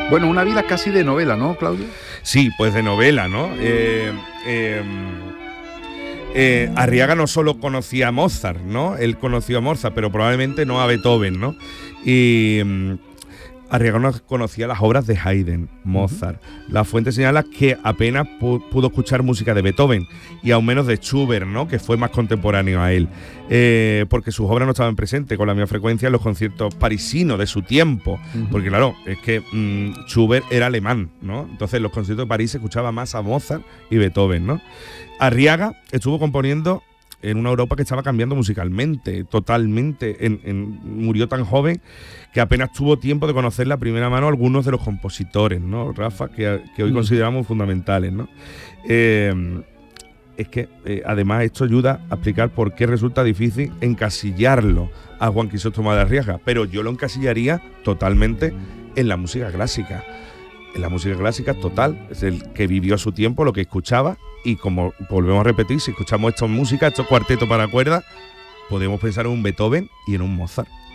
Bueno, una vida casi de novela, ¿no, Claudio? Sí, pues de novela, ¿no? Arriaga no solo conocía a Mozart, ¿no? Él conoció a Mozart, pero probablemente no a Beethoven, ¿no? Y Arriaga no conocía las obras de Haydn, Mozart. La fuente señala que apenas pudo escuchar música de Beethoven y aún menos de Schubert, ¿no? Que fue más contemporáneo a él, porque sus obras no estaban presentes con la misma frecuencia en los conciertos parisinos de su tiempo, porque claro, es que Schubert era alemán, ¿no? Entonces en los conciertos de París se escuchaba más a Mozart y Beethoven, ¿no? Arriaga estuvo componiendo en una Europa que estaba cambiando musicalmente, totalmente. Murió tan joven que apenas tuvo tiempo de conocer la primera mano a algunos de los compositores, ¿no, Rafa? Que hoy consideramos fundamentales, ¿no? Es que además esto ayuda a explicar por qué resulta difícil encasillarlo a Juan Crisóstomo de Arriaga, pero yo lo encasillaría totalmente en la música clásica. En la música clásica total, es el que vivió a su tiempo, lo que escuchaba, y como volvemos a repetir, si escuchamos esta música, estos cuartetos para cuerdas, podemos pensar en un Beethoven y en un Mozart.